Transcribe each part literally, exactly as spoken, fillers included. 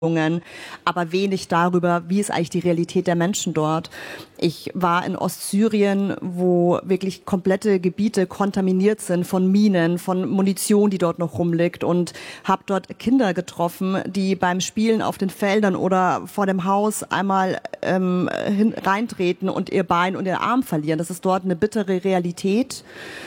aber wenig darüber, wie ist eigentlich die Realität der Menschen dort. Ich war in Ostsyrien, wo wirklich komplette Gebiete kontaminiert sind von Minen, von Munition, die dort noch rumliegt, und habe dort Kinder getroffen, die beim Spielen auf den Feldern oder vor dem Haus einmal ähm, hin, reintreten und ihr Bein und ihren Arm verlieren. Das ist dort eine bittere Realität.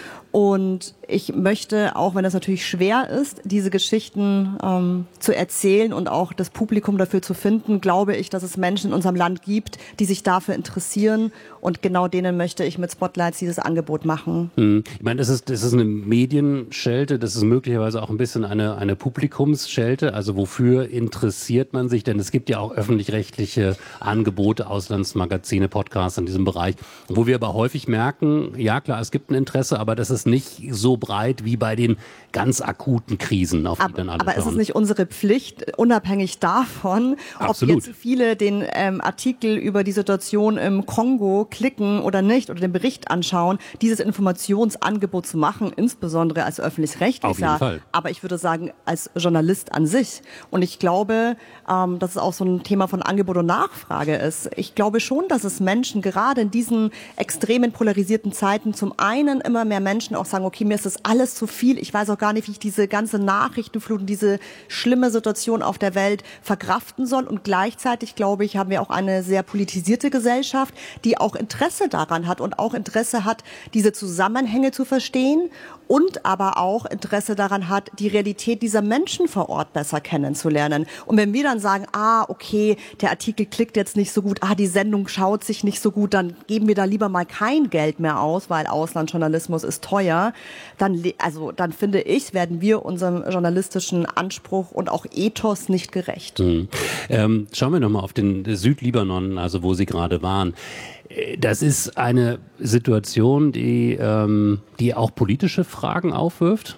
Und ich möchte, auch wenn das natürlich schwer ist, diese Geschichten ähm, zu erzählen und auch das Publikum dafür zu finden, glaube ich, dass es Menschen in unserem Land gibt, die sich dafür interessieren. Und genau denen möchte ich mit Spotlights dieses Angebot machen. Hm. Ich meine, das ist, das ist eine Medienschelte, das ist möglicherweise auch ein bisschen eine, eine Publikumsschelte. Also wofür interessiert man sich? Denn es gibt ja auch öffentlich-rechtliche Angebote, Auslandsmagazine, Podcasts in diesem Bereich, wo wir aber häufig merken, ja klar, es gibt ein Interesse, aber das ist nicht so breit wie bei den ganz akuten Krisen, auf die aber, dann alle Aber schauen. ist es nicht unsere Pflicht, unabhängig davon, Absolut. ob jetzt viele den ähm, Artikel über die Situation im Kongo klicken oder nicht oder den Bericht anschauen, dieses Informationsangebot zu machen, insbesondere als öffentlich-rechtlicher, aber ich würde sagen, als Journalist an sich. Und ich glaube, ähm, dass es auch so ein Thema von Angebot und Nachfrage ist. Ich glaube schon, dass es Menschen gerade in diesen extremen polarisierten Zeiten zum einen immer mehr Menschen auch sagen, okay, mir ist das alles zu viel, ich weiß auch gar nicht, wie ich diese ganze Nachrichtenflut und diese schlimme Situation auf der Welt verkraften soll. Und gleichzeitig, glaube ich, haben wir auch eine sehr politisierte Gesellschaft, die auch Interesse daran hat und auch Interesse hat, diese Zusammenhänge zu verstehen und aber auch Interesse daran hat, die Realität dieser Menschen vor Ort besser kennenzulernen. Und wenn wir dann sagen, ah, okay, der Artikel klickt jetzt nicht so gut, ah, die Sendung schaut sich nicht so gut, dann geben wir da lieber mal kein Geld mehr aus, weil Auslandsjournalismus ist teuer, dann, also, dann finde ich, werden wir unserem journalistischen Anspruch und auch Ethos nicht gerecht. Mhm. Ähm, schauen wir nochmal auf den Südlibanon, also wo Sie gerade waren. Das ist eine Situation, die, ähm, die auch politische Fragen aufwirft.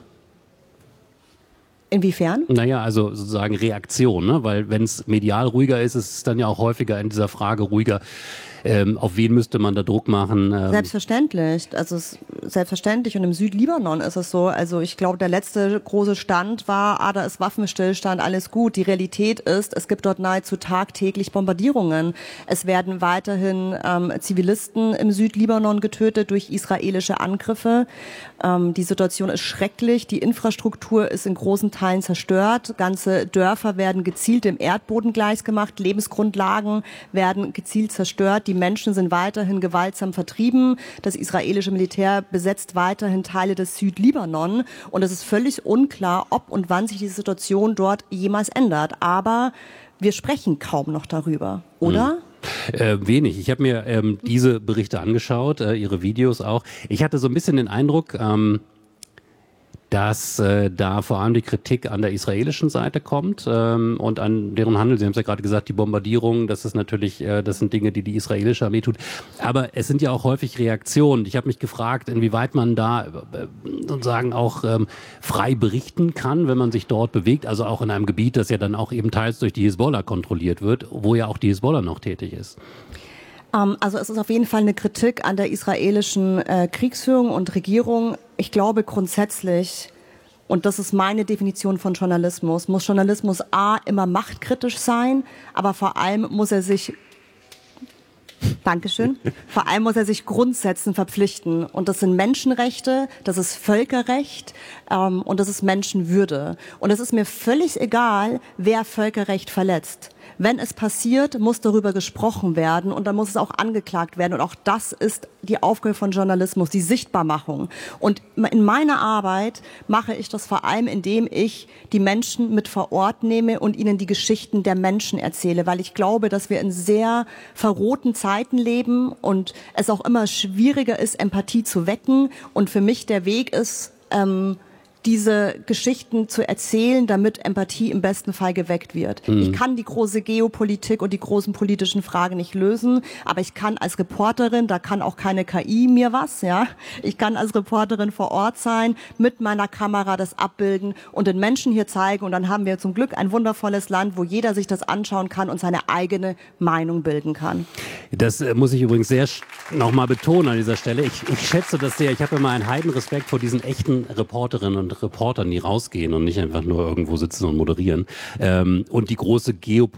Inwiefern? Naja, also sozusagen Reaktion, ne? Weil wenn es medial ruhiger ist, ist es dann ja auch häufiger in dieser Frage ruhiger. Ähm, auf wen müsste man da Druck machen? Ähm Selbstverständlich. Also es ist selbstverständlich. Und im Südlibanon ist es so. Also ich glaube, der letzte große Stand war, ah, da ist Waffenstillstand, alles gut. Die Realität ist, es gibt dort nahezu tagtäglich Bombardierungen. Es werden weiterhin ähm, Zivilisten im Südlibanon getötet durch israelische Angriffe. Ähm, die Situation ist schrecklich. Die Infrastruktur ist in großen Teilen zerstört. Ganze Dörfer werden gezielt im Erdboden gleichgemacht. Lebensgrundlagen werden gezielt zerstört. Die Menschen sind weiterhin gewaltsam vertrieben. Das israelische Militär besetzt weiterhin Teile des Südlibanon. Und es ist völlig unklar, ob und wann sich die Situation dort jemals ändert. Aber wir sprechen kaum noch darüber, oder? Hm. Äh, wenig. Ich habe mir ähm, diese Berichte angeschaut, äh, Ihre Videos auch. Ich hatte so ein bisschen den Eindruck, ähm, dass äh, da vor allem die Kritik an der israelischen Seite kommt ähm, und an deren Handel. Sie haben es ja gerade gesagt, die Bombardierungen, das ist natürlich, äh, das sind Dinge, die die israelische Armee tut. Aber es sind ja auch häufig Reaktionen. Ich habe mich gefragt, inwieweit man da äh, sozusagen auch ähm, frei berichten kann, wenn man sich dort bewegt. Also auch in einem Gebiet, das ja dann auch eben teils durch die Hisbollah kontrolliert wird, wo ja auch die Hisbollah noch tätig ist. Also es ist auf jeden Fall eine Kritik an der israelischen äh, Kriegsführung und Regierung. Ich glaube grundsätzlich, und das ist meine Definition von Journalismus, muss Journalismus A, immer machtkritisch sein, aber vor allem muss er sich Dankeschön. Vor allem muss er sich Grundsätzen verpflichten. Und das sind Menschenrechte, das ist Völkerrecht ähm, und das ist Menschenwürde. Und es ist mir völlig egal, wer Völkerrecht verletzt. Wenn es passiert, muss darüber gesprochen werden und dann muss es auch angeklagt werden. Und auch das ist die Aufgabe von Journalismus, die Sichtbarmachung. Und in meiner Arbeit mache ich das vor allem, indem ich die Menschen mit vor Ort nehme und ihnen die Geschichten der Menschen erzähle, weil ich glaube, dass wir in sehr verrohten Zeiten leben und es auch immer schwieriger ist, Empathie zu wecken. Und für mich der Weg ist, ähm, diese Geschichten zu erzählen, damit Empathie im besten Fall geweckt wird. Mhm. Ich kann die große Geopolitik und die großen politischen Fragen nicht lösen, aber ich kann als Reporterin, da kann auch keine K I mir was, ja. Ich kann als Reporterin vor Ort sein, mit meiner Kamera das abbilden und den Menschen hier zeigen und dann haben wir zum Glück ein wundervolles Land, wo jeder sich das anschauen kann und seine eigene Meinung bilden kann. Das äh, muss ich übrigens sehr nochmal betonen an dieser Stelle. Ich, ich schätze das sehr. Ich habe immer einen Heidenrespekt vor diesen echten Reporterinnen und Reportern, die rausgehen und nicht einfach nur irgendwo sitzen und moderieren. Ähm, und die große Geopolitik